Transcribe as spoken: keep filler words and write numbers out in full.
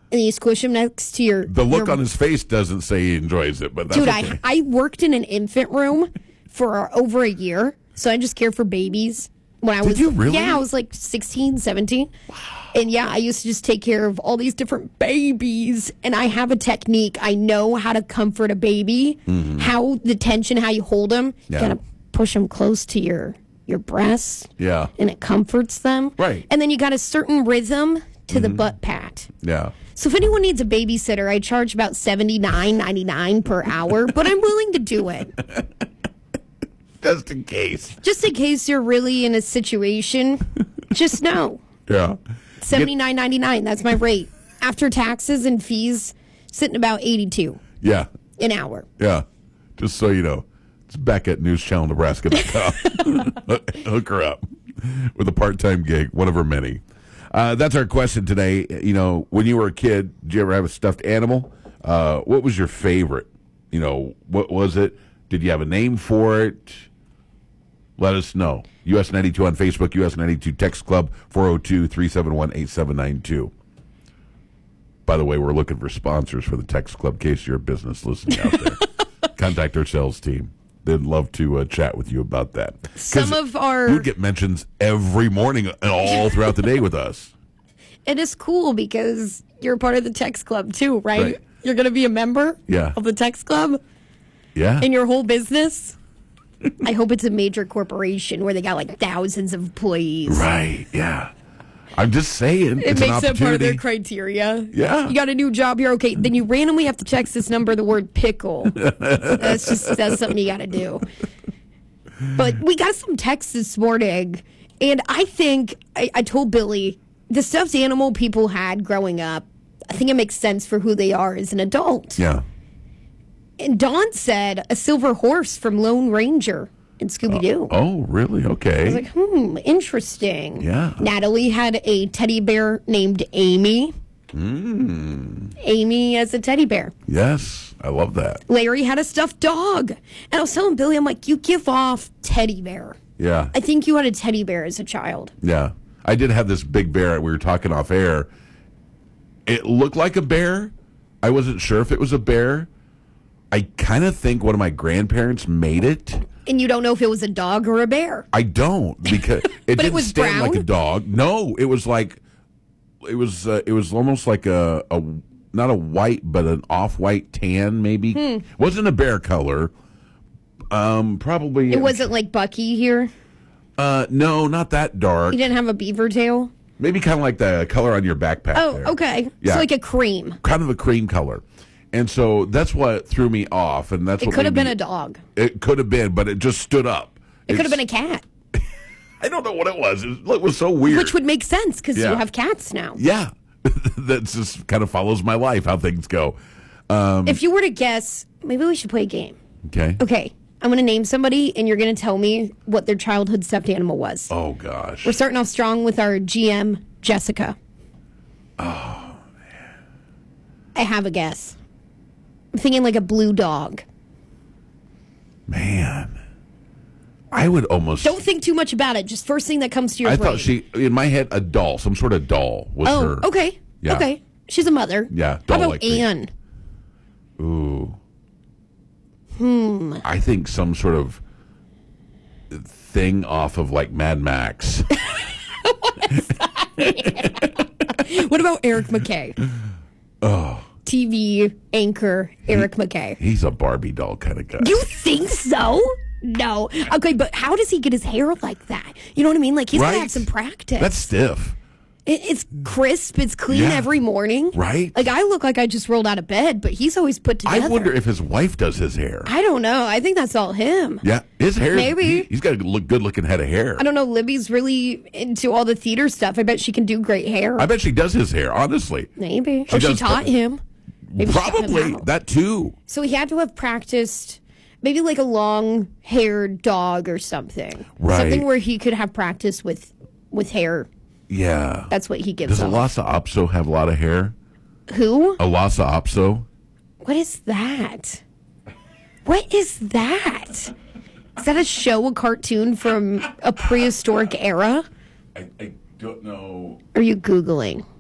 and you squish him next to your... The look your, on his face doesn't say he enjoys it, but that's Dude, okay. I, I worked in an infant room for over a year, so I just cared for babies. When I Did was, you really? Yeah, I was like sixteen, seventeen. Wow. And yeah, I used to just take care of all these different babies. And I have a technique. I know how to comfort a baby, mm-hmm. how the tension, how you hold them. Yeah. You got to push them close to your, your breast. Yeah. And it comforts them. Right. And then you got a certain rhythm to mm-hmm. the butt pat. Yeah. So if anyone needs a babysitter, I charge about seventy-nine ninety-nine per hour, but I'm willing to do it. Just in case. Just in case you're really in a situation, just know. Yeah. seventy-nine ninety-nine, that's my rate. After taxes and fees, sitting about eighty-two Yeah. an hour. Yeah. Just so you know, it's back at news channel nebraska dot com. Hook her up with a part-time gig, one of her many. Uh, that's our question today. You know, when you were a kid, did you ever have a stuffed animal? Uh, what was your favorite? You know, what was it? Did you have a name for it? Let us know. U S ninety-two on Facebook, U S ninety-two Text Club, four oh two, three seven one, eight seven nine two. By the way, we're looking for sponsors for the Text Club in case you're a business listening out there. Contact our sales team. They'd love to uh, chat with you about that. Some of our... You get mentions every morning and all throughout the day with us. It is cool because you're part of the Text Club too, right? Right. You're going to be a member yeah. of the Text Club? Yeah. In your whole business? I hope it's a major corporation where they got like thousands of employees. Right, yeah. I'm just saying. It it's makes an that part of their opportunity. criteria. Yeah. You got a new job here. Okay, then you randomly have to text this number the word pickle. That's just that's something you got to do. But we got some texts this morning, and I think, I, I told Billy, the stuffed animal people had growing up, I think it makes sense for who they are as an adult. Yeah. And Dawn said a silver horse from Lone Ranger in Scooby-Doo. Uh, oh, really? Okay. I was like, hmm, interesting. Yeah. Natalie had a teddy bear named Amy. Mm. Amy as a teddy bear. Yes, I love that. Larry had a stuffed dog. And I was telling Billy, I'm like, you give off teddy bear. Yeah. I think you had a teddy bear as a child. Yeah. I did have this big bear. We were talking off air. It looked like a bear. I wasn't sure if it was a bear. I kind of think one of my grandparents made it. And you don't know if it was a dog or a bear. I don't because it But it didn't was stand brown? like a dog. No, it was like it was uh, it was almost like a, a not a white but an off-white tan maybe. Hmm. Wasn't a bear color. Um, probably It wasn't like Bucky here. Uh, no, not that dark. You didn't have a beaver tail. Maybe kind of like the color on your backpack. Oh, there. okay. Yeah. So like a cream. Kind of a cream color. And so that's what threw me off, and that's It what could have made been me- a dog. It could have been, but it just stood up. It could have It's- been a cat. I don't know what it was. It, it was so weird. Which would make sense because Yeah. you have cats now. Yeah, that just kind of follows my life, how things go. Um, If you were to guess, maybe we should play a game. okay. Okay, I'm going to name somebody, and you're going to tell me what their childhood stuffed animal was. Oh gosh. We're starting off strong with our G M, Jessica. Oh man. I have a guess. I'm thinking like a blue dog. Man. I would almost. Don't think too much about it. Just first thing that comes to your I brain. thought she in my head a doll, some sort of doll was Oh, her. okay. Yeah. Okay. She's a mother. Yeah, How doll about like me. Anne? Ooh. Hmm. I think some sort of thing off of like Mad Max. What about Eric McKay? Oh. T V anchor Eric McKay. He's a Barbie doll kind of guy. You think so? No. Okay, but how does he get his hair like that? You know what I mean? Like, he's got to Right? have some practice. That's stiff. It, it's crisp. It's clean Yeah. every morning. Right? Like, I look like I just rolled out of bed, but he's always put together. I wonder if his wife does his hair. I don't know. I think that's all him. Yeah, his hair. Maybe. He, he's got a look, good-looking head of hair. I don't know. Libby's really into all the theater stuff. I bet she can do great hair. I bet she does his hair, honestly. Maybe. She or she does- taught him. Maybe she taught him Probably. how. That too. So he had to have practiced maybe like a long-haired dog or something. Right. Something where he could have practice with, with hair. Yeah. That's what he gives Does off. Alasa Opso have a lot of hair? Who? Alasa Opso? What is that? What is that? Is that a show, a cartoon from a prehistoric era? I, I don't know. Are you Googling?